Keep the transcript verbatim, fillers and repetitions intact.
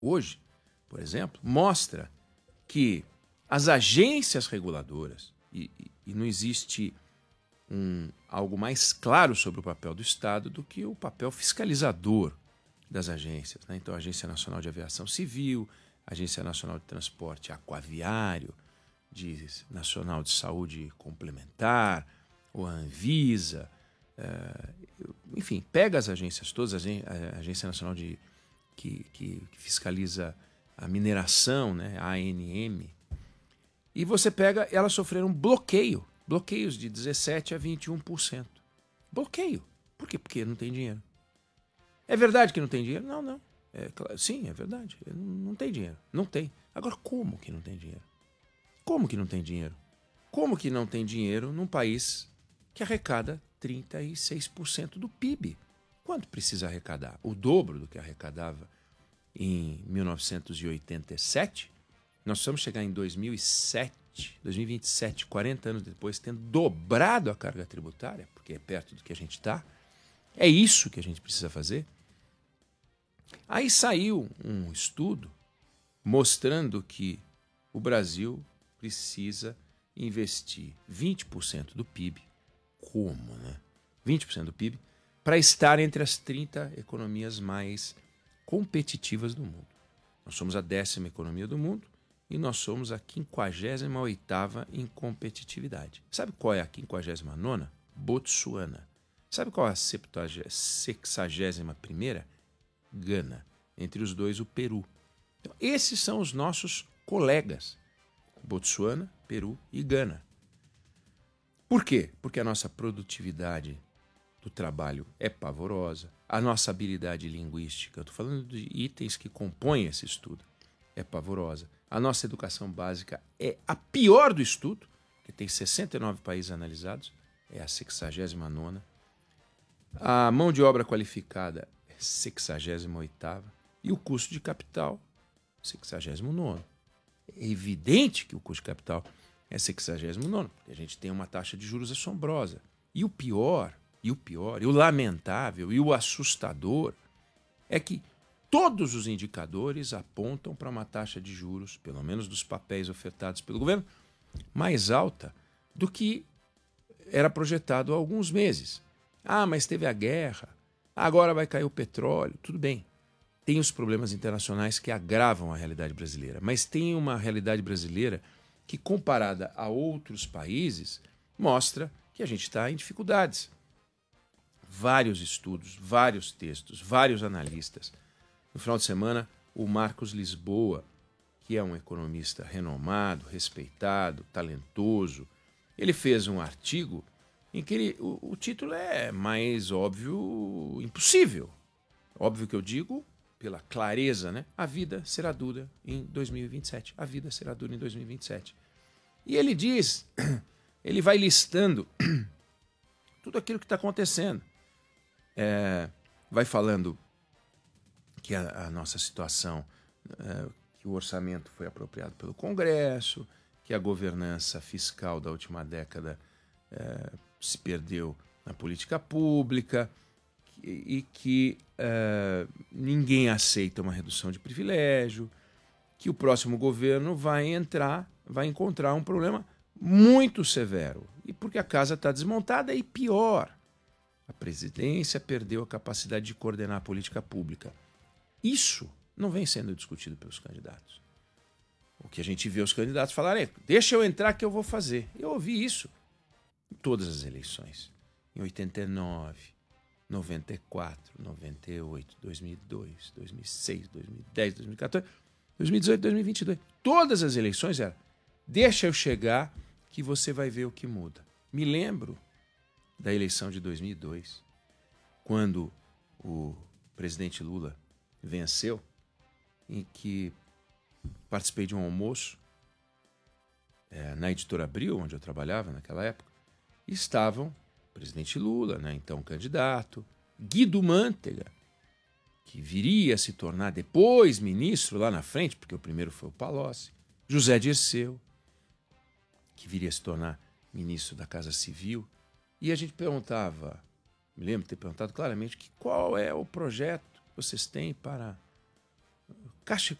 hoje, por exemplo, mostra que as agências reguladoras, e, e, e não existe um, algo mais claro sobre o papel do Estado do que o papel fiscalizador das agências, né? Então, a Agência Nacional de Aviação Civil, a Agência Nacional de Transporte Aquaviário, de Nacional de Saúde Complementar, ou a Anvisa, uh, enfim, pega as agências todas, a Agência Nacional de, que, que, que fiscaliza a mineração, né, a ANM, e você pega, elas sofreram bloqueio, bloqueios de dezessete a vinte e um por cento. Bloqueio. Por quê? Porque não tem dinheiro. É verdade que não tem dinheiro? Não, não. É, sim, é verdade. Não tem dinheiro. Não tem. Agora, como que não tem dinheiro? Como que não tem dinheiro? Como que não tem dinheiro num país que arrecada trinta e seis por cento do P I B? Quanto precisa arrecadar? O dobro do que arrecadava em mil novecentos e oitenta e sete? Nós vamos chegar em dois mil e sete, dois mil e vinte e sete, quarenta anos depois, tendo dobrado a carga tributária, porque é perto do que a gente está. É isso que a gente precisa fazer. Aí saiu um estudo mostrando que o Brasil precisa investir vinte por cento do P I B, como, né? vinte por cento do P I B, para estar entre as trinta economias mais competitivas do mundo. Nós somos a décima economia do mundo e nós somos a quinquagésima oitava em competitividade. Sabe qual é a quinquagésima nona? Botsuana. Sabe qual é a sexagésima primeira? Gana. Entre os dois, o Peru. Então, esses são os nossos colegas. Botsuana, Peru e Gana. Por quê? Porque a nossa produtividade do trabalho é pavorosa, a nossa habilidade linguística, eu estou falando de itens que compõem esse estudo, é pavorosa. A nossa educação básica é a pior do estudo, que tem sessenta e nove países analisados, é a sexagésima nona. A mão de obra qualificada é sexagésima oitava. E o custo de capital, sexagésimo nono. É evidente que o custo de capital é sexagésimo nono, porque a gente tem uma taxa de juros assombrosa. E o pior, e o pior, e o lamentável, e o assustador é que todos os indicadores apontam para uma taxa de juros, pelo menos dos papéis ofertados pelo governo, mais alta do que era projetado há alguns meses. Ah, mas teve a guerra, agora vai cair o petróleo, tudo bem. Tem os problemas internacionais que agravam a realidade brasileira, mas tem uma realidade brasileira que, comparada a outros países, mostra que a gente está em dificuldades. Vários estudos, vários textos, vários analistas. No final de semana, o Marcos Lisboa, que é um economista renomado, respeitado, talentoso, ele fez um artigo em que ele, o, o título é mais óbvio impossível. Óbvio que eu digo pela clareza, né? A vida será dura em dois mil e vinte e sete. A vida será dura em dois mil e vinte e sete. E ele diz, ele vai listando tudo aquilo que está acontecendo. É, vai falando que a, a nossa situação, é, que o orçamento foi apropriado pelo Congresso, que a governança fiscal da última década é, se perdeu na política pública, e que uh, ninguém aceita uma redução de privilégio, que o próximo governo vai entrar, vai encontrar um problema muito severo. E porque a casa está desmontada e pior, a presidência perdeu a capacidade de coordenar a política pública. Isso não vem sendo discutido pelos candidatos. O que a gente vê os candidatos falarem é, deixa eu entrar que eu vou fazer. Eu ouvi isso em todas as eleições. Em oitenta e nove, noventa e quatro, noventa e oito, dois mil e dois, dois mil e seis, dois mil e dez, dois mil e quatorze, dois mil e dezoito, dois mil e vinte e dois. Todas as eleições eram, deixa eu chegar que você vai ver o que muda. Me lembro da eleição de dois mil e dois, quando o presidente Lula venceu, em que participei de um almoço é, na Editora Abril, onde eu trabalhava naquela época, e estavam o presidente Lula, né, então candidato, Guido Mantega, que viria a se tornar depois ministro lá na frente, porque o primeiro foi o Palocci, José Dirceu, que viria a se tornar ministro da Casa Civil, e a gente perguntava, me lembro de ter perguntado claramente, que qual é o projeto que vocês têm para Caixa